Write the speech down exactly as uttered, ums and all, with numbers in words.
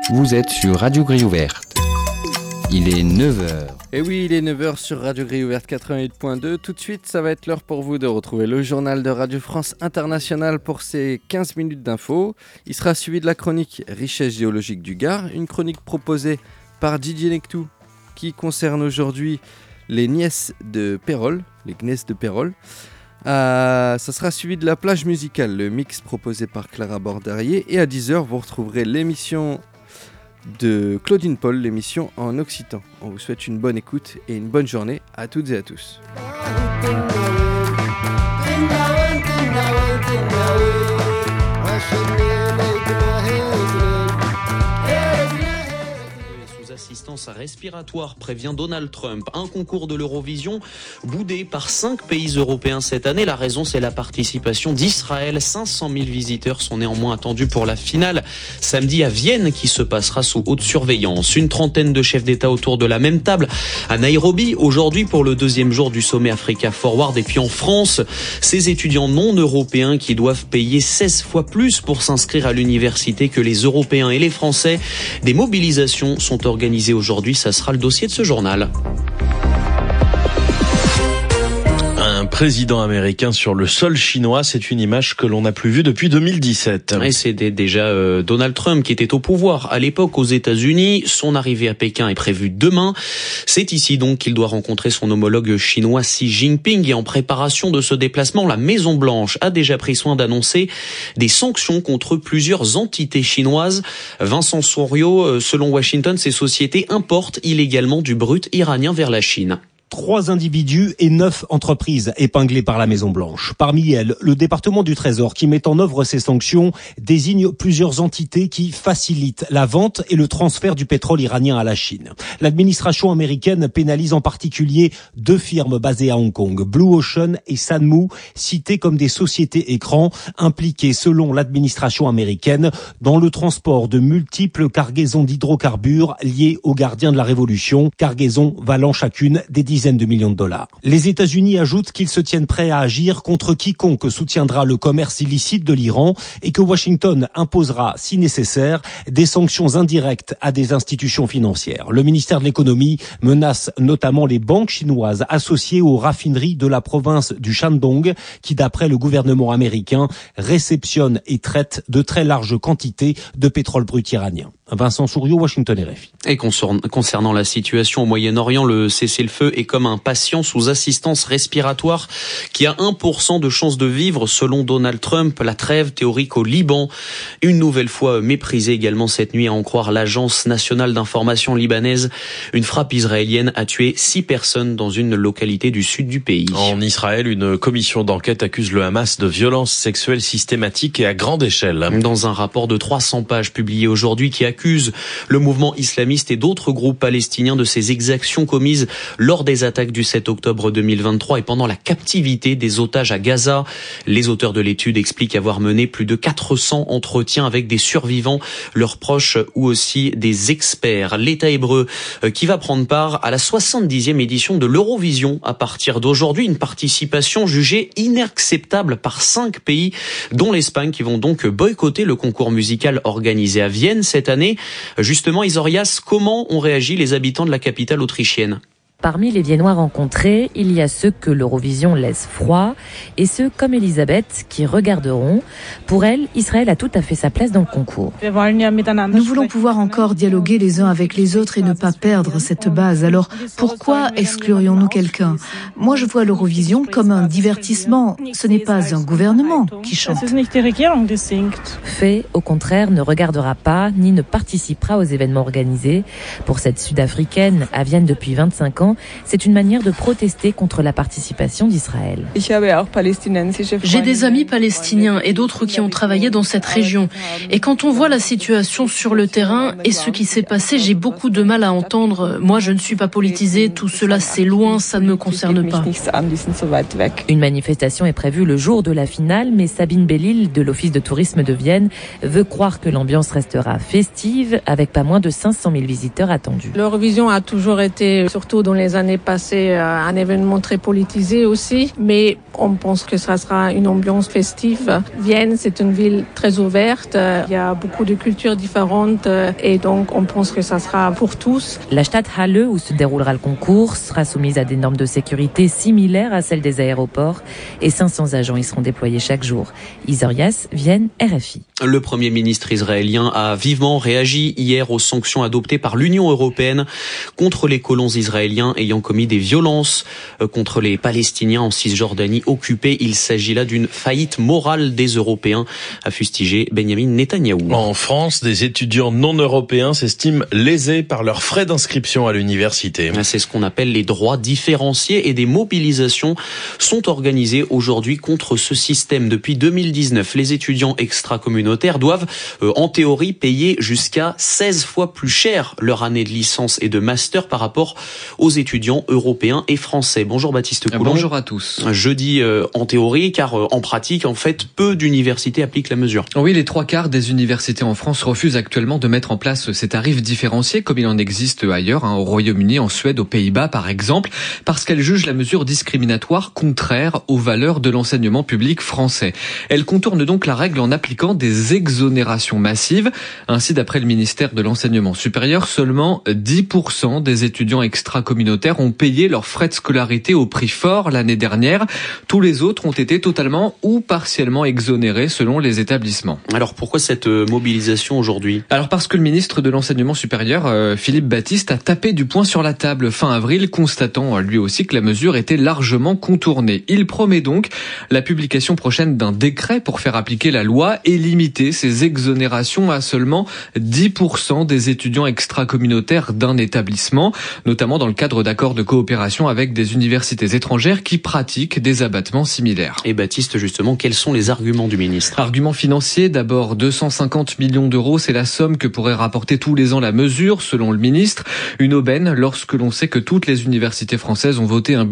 Vous êtes sur Radio Grille Ouverte. Il est neuf heures. Et oui, il est neuf heures sur Radio Grille Ouverte quatre-vingt-huit point deux. Tout de suite, ça va être l'heure pour vous de retrouver le journal de Radio France Internationale pour ses quinze minutes d'infos. Il sera suivi de la chronique Richesse géologique du Gard, une chronique proposée par Didier Nectou qui concerne aujourd'hui les nièces de Pérol, les gneiss de Pérol. Euh, ça sera suivi de la plage musicale, le mix proposé par Clara Bordarier. Et à dix heures, vous retrouverez l'émission de Claudine Paul, l'émission en occitan. On vous souhaite une bonne écoute et une bonne journée à toutes et à tous. Assistance respiratoire, prévient Donald Trump. Un concours de l'Eurovision boudé par cinq pays européens cette année. La raison, c'est la participation d'Israël. cinq cent mille visiteurs sont néanmoins attendus pour la finale samedi à Vienne, qui se passera sous haute surveillance. Une trentaine de chefs d'État autour de la même table à Nairobi aujourd'hui pour le deuxième jour du sommet Africa Forward. Et puis en France, ces étudiants non européens qui doivent payer seize fois plus pour s'inscrire à l'université que les Européens et les Français. Des mobilisations sont organisées aujourd'hui, ça sera le dossier de ce journal. Un président américain sur le sol chinois, c'est une image que l'on n'a plus vue depuis deux mille dix-sept. Et c'était déjà euh, Donald Trump qui était au pouvoir à l'époque aux États-Unis. Son arrivée à Pékin est prévue demain. C'est ici donc qu'il doit rencontrer son homologue chinois Xi Jinping. Et en préparation de ce déplacement, la Maison-Blanche a déjà pris soin d'annoncer des sanctions contre plusieurs entités chinoises. Vincent Souriau, selon Washington, ces sociétés importent illégalement du brut iranien vers la Chine. Trois individus et neuf entreprises épinglées par la Maison-Blanche. Parmi elles, le département du Trésor, qui met en œuvre ces sanctions, désigne plusieurs entités qui facilitent la vente et le transfert du pétrole iranien à la Chine. L'administration américaine pénalise en particulier deux firmes basées à Hong Kong, Blue Ocean et Sanmu, citées comme des sociétés écrans impliquées, selon l'administration américaine, dans le transport de multiples cargaisons d'hydrocarbures liées aux gardiens de la Révolution, cargaisons valant chacune des dizaines de millions de dollars. Les États-Unis ajoutent qu'ils se tiennent prêts à agir contre quiconque soutiendra le commerce illicite de l'Iran et que Washington imposera, si nécessaire, des sanctions indirectes à des institutions financières. Le ministère de l'économie menace notamment les banques chinoises associées aux raffineries de la province du Shandong qui, d'après le gouvernement américain, réceptionnent et traitent de très larges quantités de pétrole brut iranien. Vincent Souriau, Washington R F I. Et concernant la situation au Moyen-Orient, le cessez-le-feu est comme un patient sous assistance respiratoire qui a un pour cent de chances de vivre selon Donald Trump. La trêve théorique au Liban, une nouvelle fois méprisée également cette nuit à en croire l'agence nationale d'information libanaise. Une frappe israélienne a tué six personnes dans une localité du sud du pays. En Israël, une commission d'enquête accuse le Hamas de violences sexuelles systématiques et à grande échelle. Dans un rapport de trois cents pages publié aujourd'hui qui accuse le mouvement islamiste et d'autres groupes palestiniens de ces exactions commises lors des attaques du sept octobre deux mille vingt-trois et pendant la captivité des otages à Gaza. Les auteurs de l'étude expliquent avoir mené plus de quatre cents entretiens avec des survivants, leurs proches ou aussi des experts. L'État hébreu qui va prendre part à la soixante-dixième édition de l'Eurovision à partir d'aujourd'hui, une participation jugée inacceptable par cinq pays, dont l'Espagne, qui vont donc boycotter le concours musical organisé à Vienne cette année. Justement, Isorias, comment ont réagi les habitants de la capitale autrichienne ? Parmi les Viennois rencontrés, il y a ceux que l'Eurovision laisse froid et ceux comme Elisabeth qui regarderont. Pour elle, Israël a tout à fait sa place dans le concours. Nous voulons pouvoir encore dialoguer les uns avec les autres et ne pas perdre cette base. Alors pourquoi exclurions-nous quelqu'un ? Moi, je vois l'Eurovision comme un divertissement. Ce n'est pas un gouvernement qui chante. Faye, au contraire, ne regardera pas ni ne participera aux événements organisés. Pour cette Sud-Africaine, à Vienne depuis vingt-cinq ans, c'est une manière de protester contre la participation d'Israël. J'ai des amis palestiniens et d'autres qui ont travaillé dans cette région. Et quand on voit la situation sur le terrain et ce qui s'est passé, j'ai beaucoup de mal à entendre. Moi, je ne suis pas politisée, tout cela c'est loin, ça ne me concerne pas. Une manifestation est prévue le jour de la finale, mais Sabine Bellil de l'Office de tourisme de Vienne veut croire que l'ambiance restera festive avec pas moins de cinq cent mille visiteurs attendus. L'Eurovision a toujours été, surtout dans les années passées un événement très politisé aussi, mais on pense que ça sera une ambiance festive. Vienne, c'est une ville très ouverte, il y a beaucoup de cultures différentes et donc on pense que ça sera pour tous. La Stadthalle, où se déroulera le concours, sera soumise à des normes de sécurité similaires à celles des aéroports et cinq cents agents y seront déployés chaque jour. Isorias, Vienne, R F I. Le Premier ministre israélien a vivement réagi hier aux sanctions adoptées par l'Union européenne contre les colons israéliens ayant commis des violences contre les Palestiniens en Cisjordanie occupée. Il s'agit là d'une faillite morale des Européens, a fustigé Benjamin Netanyahou. En France, des étudiants non européens s'estiment lésés par leurs frais d'inscription à l'université. C'est ce qu'on appelle les droits différenciés et des mobilisations sont organisées aujourd'hui contre ce système. Depuis deux mille dix-neuf, les étudiants extra-communautaires doivent euh, en théorie payer jusqu'à seize fois plus cher leur année de licence et de master par rapport aux étudiants européens et français. Bonjour Baptiste Coulon. Bonjour à tous. Je dis euh, en théorie car euh, en pratique, en fait, peu d'universités appliquent la mesure. Oui, les trois quarts des universités en France refusent actuellement de mettre en place ces tarifs différenciés comme il en existe ailleurs, hein, au Royaume-Uni, en Suède, aux Pays-Bas par exemple, parce qu'elles jugent la mesure discriminatoire contraire aux valeurs de l'enseignement public français. Elles contournent donc la règle en appliquant des exonérations massives. Ainsi, d'après le ministère de l'Enseignement supérieur, seulement dix pour cent des étudiants extra-communautaires ont payé leurs frais de scolarité au prix fort l'année dernière. Tous les autres ont été totalement ou partiellement exonérés selon les établissements. Alors pourquoi cette mobilisation aujourd'hui ? Alors parce que le ministre de l'Enseignement supérieur, euh, Philippe Baptiste, a tapé du poing sur la table fin avril, constatant lui aussi que la mesure était largement contournée. Il promet donc la publication prochaine d'un décret pour faire appliquer la loi et limiter ces exonérations à seulement dix pour cent des étudiants extra-communautaires d'un établissement, notamment dans le cadre d'accords de coopération avec des universités étrangères qui pratiquent des abattements similaires. Et Baptiste, justement, quels sont les arguments du ministre ? Argument financier, d'abord deux cent cinquante millions d'euros, c'est la somme que pourrait rapporter tous les ans la mesure, selon le ministre. Une aubaine lorsque l'on sait que toutes les universités françaises ont voté un